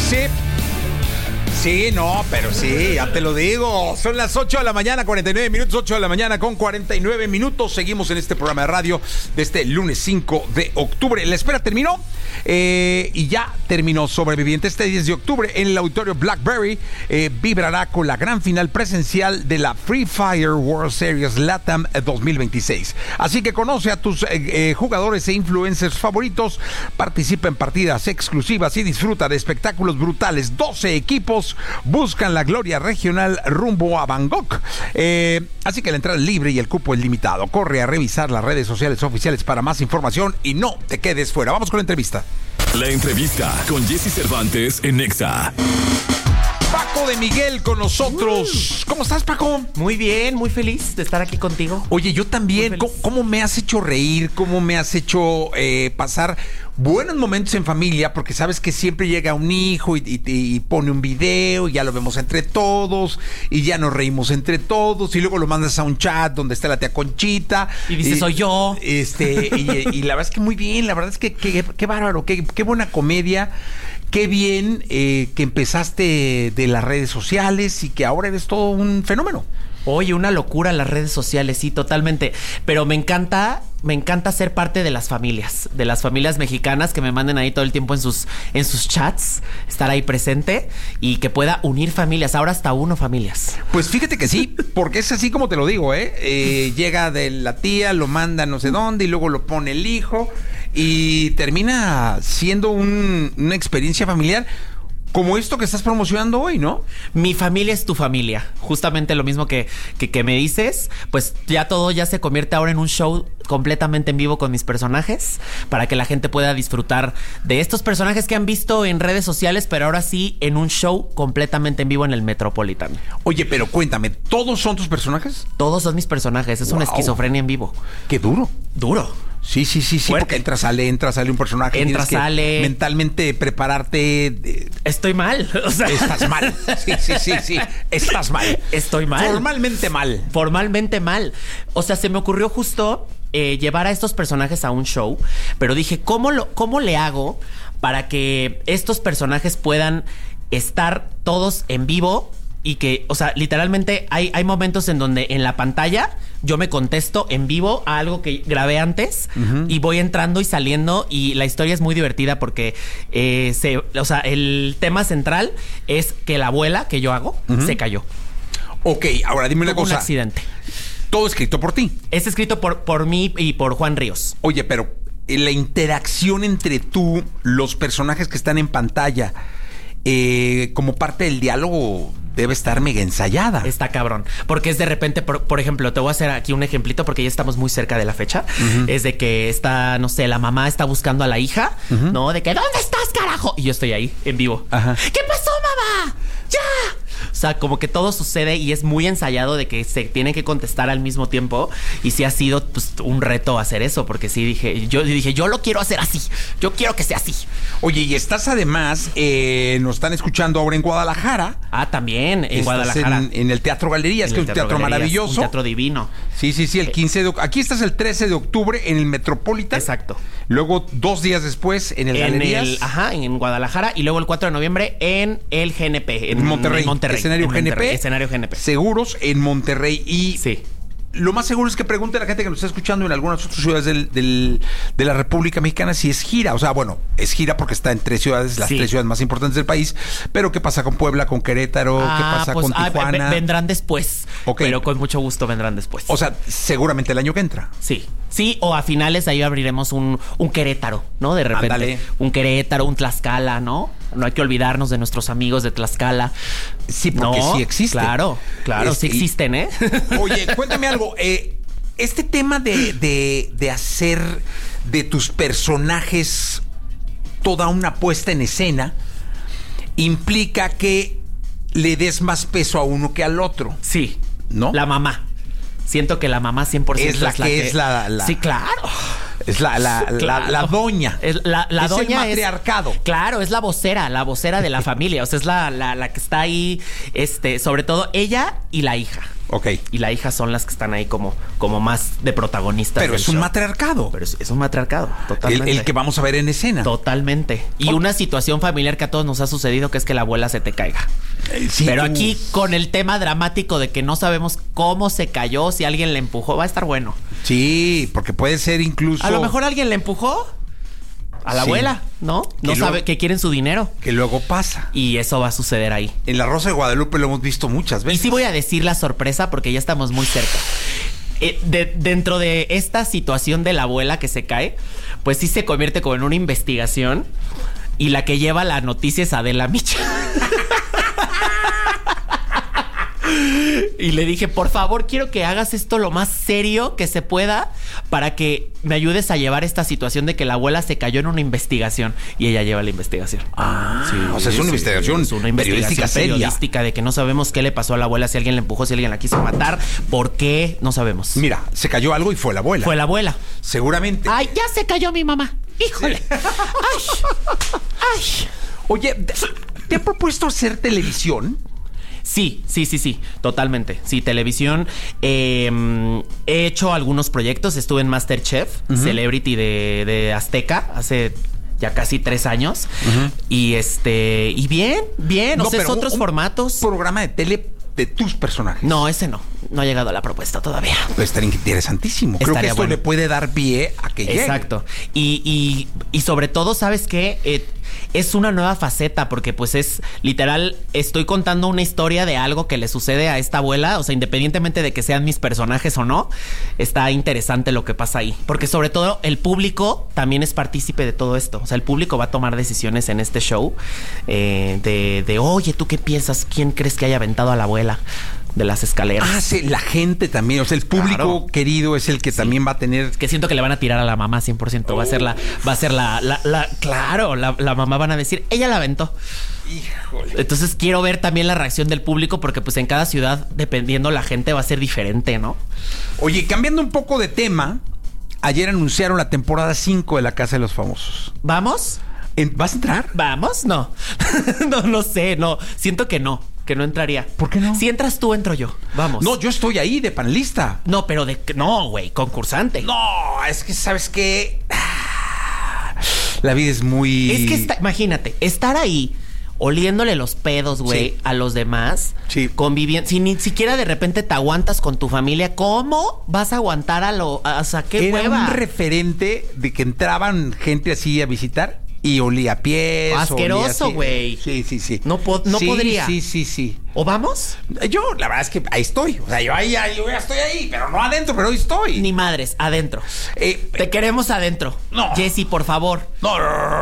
Sí. Sí, no, pero sí, ya te lo digo. Son las 8 de la mañana, 49 minutos, 8 de la mañana con 49 minutos. Seguimos en este programa de radio de este lunes 5 de octubre. La espera terminó y ya terminó. Sobreviviente este 10 de octubre en el auditorio Blackberry vibrará con la gran final presencial de la Free Fire World Series LATAM 2026. Así que conoce a tus jugadores e influencers favoritos, participa en partidas exclusivas y disfruta de espectáculos brutales. 12 equipos buscan la gloria regional rumbo a Bangkok. Así que la entrada es libre y el cupo es limitado. Corre a revisar las redes sociales oficiales para más información y no te quedes fuera. Vamos con la entrevista. La entrevista con Jesse Cervantes en Nexa. Paco de Miguel con nosotros. ¿Cómo estás, Paco? Muy bien, muy feliz de estar aquí contigo. Oye, yo también. ¿Cómo me has hecho reír? ¿Cómo me has hecho pasar buenos momentos en familia? Porque sabes que siempre llega un hijo y pone un video y ya lo vemos entre todos y ya nos reímos entre todos y luego lo mandas a un chat donde está la tía Conchita. Y dices, soy yo. Y la verdad es que muy bien. La verdad es que qué bárbaro, qué buena comedia. Qué bien que empezaste de las redes sociales y que ahora eres todo un fenómeno. Oye, una locura las redes sociales, sí, totalmente. Pero me encanta ser parte de las familias mexicanas que me manden ahí todo el tiempo en sus chats, estar ahí presente y que pueda unir familias, ahora hasta uno familias. Pues fíjate que sí, porque es así como te lo digo, llega de la tía, lo manda no sé dónde y luego lo pone el hijo y termina siendo una experiencia familiar. Como esto que estás promocionando hoy, ¿no? Mi familia es tu familia. Justamente lo mismo que me dices. Pues ya todo ya se convierte ahora en un show completamente en vivo con mis personajes, para que la gente pueda disfrutar de estos personajes que han visto en redes sociales, pero ahora sí en un show completamente en vivo en el Metropolitan. Oye, pero cuéntame, ¿todos son tus personajes? Todos son mis personajes. Es una esquizofrenia en vivo. ¡Qué duro! Duro. Sí, porque entra, sale un personaje. Entra, tienes sale. Que mentalmente prepararte. Estoy mal. O sea. Estás mal. Sí. Estás mal. Estoy mal. Formalmente mal. O sea, se me ocurrió justo llevar a estos personajes a un show, pero dije, ¿cómo le hago para que estos personajes puedan estar todos en vivo? Y que, o sea, literalmente hay momentos en donde en la pantalla yo me contesto en vivo a algo que grabé antes y voy entrando y saliendo y la historia es muy divertida porque el tema central es que la abuela que yo hago se cayó. Ok, ahora dime una cosa. Un accidente. Todo escrito por ti. Es escrito por mí y por Juan Ríos. Oye, pero la interacción entre tú, los personajes que están en pantalla, como parte del diálogo debe estar mega ensayada. Está cabrón. Porque es de repente, por ejemplo, te voy a hacer aquí un ejemplito porque ya estamos muy cerca de la fecha. Es de que está, no sé, la mamá está buscando a la hija, ¿no? De que, ¿dónde estás, carajo? Y yo estoy ahí, en vivo. Ajá. ¿Qué pasó, mamá? ¡Ya! O sea, como que todo sucede y es muy ensayado de que se tiene que contestar al mismo tiempo. Y sí ha sido pues, un reto hacer eso, porque sí dije, yo lo quiero hacer así. Yo quiero que sea así. Oye, y estás además, nos están escuchando ahora en Guadalajara. Ah, también, en Guadalajara. En el Teatro Galerías, que es un teatro maravilloso. Un teatro divino. Sí, el 15 de octubre. Aquí estás el 13 de octubre en el Metropolitan. Exacto. Luego, 2 días después, en el Galerías. En Guadalajara. Y luego el 4 de noviembre en el GNP. En Monterrey. Escenario GNP. Escenario GNP. Seguros en Monterrey. Y sí. Lo más seguro es que pregunte a la gente que nos está escuchando en algunas otras ciudades de la República Mexicana si es gira. O sea, bueno, es gira porque está en 3 ciudades, las 3 ciudades más importantes del país. Pero ¿qué pasa con Puebla, con Querétaro? ¿Qué pasa con Tijuana? Vendrán después. Okay. Pero con mucho gusto vendrán después. O sea, seguramente el año que entra. Sí, o a finales ahí abriremos un Querétaro, ¿no? De repente. Ándale. Un Querétaro, un Tlaxcala, ¿no? No hay que olvidarnos de nuestros amigos de Tlaxcala. Sí, porque sí existen. Claro, sí existen, ¿eh? Oye, cuéntame algo. Este tema de hacer de tus personajes toda una puesta en escena implica que le des más peso a uno que al otro. Sí. ¿No? La mamá. Siento que la mamá 100% es la que... Sí, claro. Es la doña. La es doña el matriarcado. Claro, es la vocera de la familia. O sea, es la que está ahí, sobre todo ella y la hija. Ok. Y la hija son las que están ahí como más de protagonistas. Pero del es un show. matriarcado. Pero es un matriarcado, totalmente. El que vamos a ver en escena. Totalmente. Y una situación familiar que a todos nos ha sucedido, que es que la abuela se te caiga. Sí, pero aquí con el tema dramático de que no sabemos cómo se cayó, si alguien le empujó, va a estar bueno. Sí, porque puede ser incluso... A lo mejor alguien le empujó a la abuela, ¿no? No sabe que quieren su dinero. Que luego pasa. Y eso va a suceder ahí. En La Rosa de Guadalupe lo hemos visto muchas veces. Y sí voy a decir la sorpresa porque ya estamos muy cerca. Dentro de esta situación de la abuela que se cae, pues sí se convierte como en una investigación. Y la que lleva la noticia es Adela Micha. Y le dije, por favor, quiero que hagas esto lo más serio que se pueda para que me ayudes a llevar esta situación de que la abuela se cayó en una investigación. Y ella lleva la investigación. Sí, o sea, es una investigación. Es una investigación periodística de que no sabemos qué le pasó a la abuela, si alguien la empujó, si alguien la quiso matar, por qué, no sabemos. Mira, se cayó algo y fue la abuela. Fue la abuela. Seguramente. Ay, ya se cayó mi mamá. Híjole. Sí. Ay. Oye, ¿te ha propuesto hacer televisión? Sí, totalmente. Sí, televisión. He hecho algunos proyectos. Estuve en MasterChef, Celebrity de Azteca, hace ya casi 3 años. Y y bien. No, o sea, es otros formatos. Programa de tele de tus personajes. No, ese no. No ha llegado a la propuesta todavía. Puede estar interesantísimo. Creo que esto le puede dar pie a que llegue. Exacto. Y sobre todo, ¿sabes qué? Es una nueva faceta porque pues es literal, estoy contando una historia de algo que le sucede a esta abuela, o sea, independientemente de que sean mis personajes o no, está interesante lo que pasa ahí, porque sobre todo el público también es partícipe de todo esto, o sea, el público va a tomar decisiones en este show de oye, ¿tú qué piensas? ¿Quién crees que haya aventado a la abuela de las escaleras? Ah, sí, la gente también, o sea, el público querido es el que también va a tener... Que siento que le van a tirar a la mamá 100%, va a ser claro, la mamá van a decir, ella la aventó. Híjole. Entonces quiero ver también la reacción del público porque pues en cada ciudad, dependiendo la gente, va a ser diferente, ¿no? Oye, cambiando un poco de tema, ayer anunciaron la temporada 5 de La Casa de los Famosos. ¿Vamos? ¿Vas a entrar? ¿Vamos? No. no sé, no. Siento que no entraría. ¿Por qué no? Si entras tú, entro yo. Vamos. No, yo estoy ahí de panelista. No, pero no, güey, concursante. No, es que, ¿sabes qué? La vida es muy... Es que imagínate, estar ahí oliéndole los pedos, güey, sí, a los demás, sí, conviviendo, si ni siquiera de repente te aguantas con tu familia, ¿cómo vas a aguantar o sea, qué Era hueva? un referente de que entraban gente así a visitar y olía a pies. Asqueroso, güey. Sí. No podría. Sí. ¿O vamos? Yo, la verdad es que ahí estoy. O sea, yo ya estoy ahí, pero no adentro, pero ahí estoy. Ni madres, adentro. Te queremos adentro. No. Jessy, por favor. No.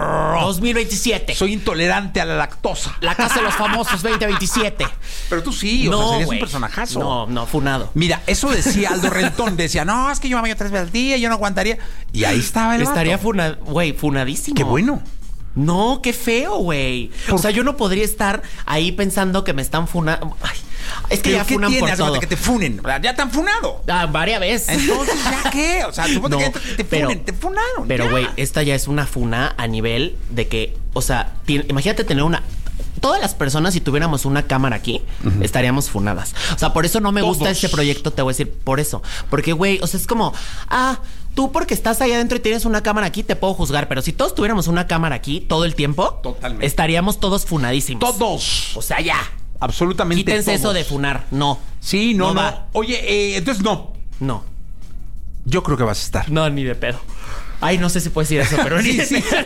2027. Soy intolerante a la lactosa. La Casa de los Famosos 2027. Pero tú sí, o sea, serías un personajazo. No, funado. Mira, eso decía Aldo Rentón. Decía, no, es que yo me baño 3 veces al día, yo no aguantaría. Y ahí estaba el Estaría funadísimo. Qué bueno. No, qué feo, güey. O sea, yo no podría estar ahí pensando que me están funando. Es que ya funan por todo. Que te funen. Ya te han funado. Varias veces. Entonces, ¿ya qué? O sea, supongo que te funaron. Pero, güey, esta ya es una funa a nivel de que, o sea, imagínate tener una... Todas las personas, si tuviéramos una cámara aquí, estaríamos funadas. O sea, por eso no me gusta este proyecto, te voy a decir, por eso. Porque, güey, o sea, es como, tú porque estás ahí adentro y tienes una cámara aquí, te puedo juzgar. Pero si todos tuviéramos una cámara aquí todo el tiempo, totalmente, estaríamos todos funadísimos. Todos. O sea, ya. Absolutamente. Quítense todos. eso de funar. No. Sí, no. Oye, entonces no. No. Yo creo que vas a estar. No, ni de pedo. Ay, no sé si puedes decir eso, pero ni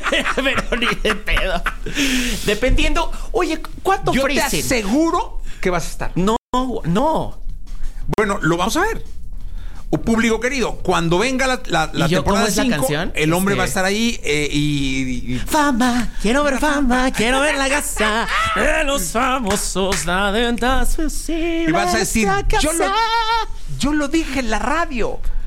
de pedo. Dependiendo. Oye, ¿cuánto ofrecen? Yo te aseguro que vas a estar. No. Bueno, lo vamos a ver. Público querido, cuando venga la temporada 5, el hombre va a estar ahí y... Fama, quiero ver la casa de los famosos, nada posible. Y vas a decir, yo lo dije en la radio.